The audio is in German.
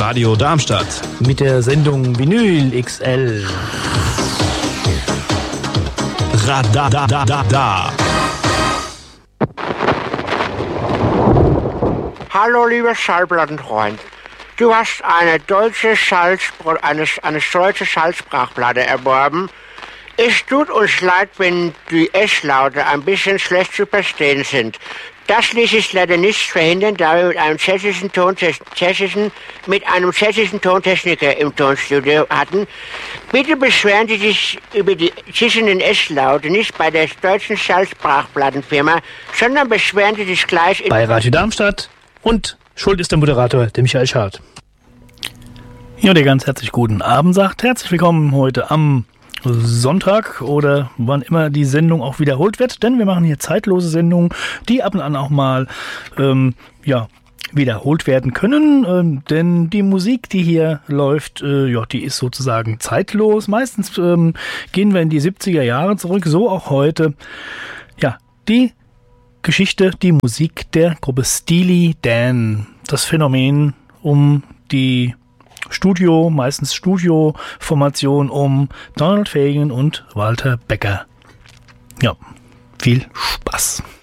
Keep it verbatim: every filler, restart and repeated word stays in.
Radio Darmstadt. Mit der Sendung Vinyl X L. Radadadada. Hallo, lieber Schallplattenfreund. Du hast eine deutsche Schallspr- eine, eine deutsche Schallsprachplatte erworben. Es tut uns leid, wenn die S-Laute ein bisschen schlecht zu verstehen sind. Das ließ sich leider nicht verhindern, da wir mit einem tschechischen, Tontech- tschechischen, mit einem tschechischen Tontechniker im Tonstudio hatten. Bitte beschweren Sie sich über die zischenden S-Laute nicht bei der deutschen Schallsprachplattenfirma, sondern beschweren Sie sich gleich in bei Radio Darmstadt. Und schuld ist der Moderator, der Michael Schad. Ja, der ganz herzlich guten Abend sagt. Herzlich willkommen heute am Sonntag oder wann immer die Sendung auch wiederholt wird, denn wir machen hier zeitlose Sendungen, die ab und an auch mal ähm, ja, wiederholt werden können, ähm, denn die Musik, die hier läuft, äh, ja, die ist sozusagen zeitlos. Meistens ähm, gehen wir in die siebziger Jahre zurück, so auch heute. Ja, die Geschichte, die Musik der Gruppe Steely Dan, das Phänomen um die Studio, meistens Studioformation um Donald Fagen und Walter Becker. Ja, viel Spaß.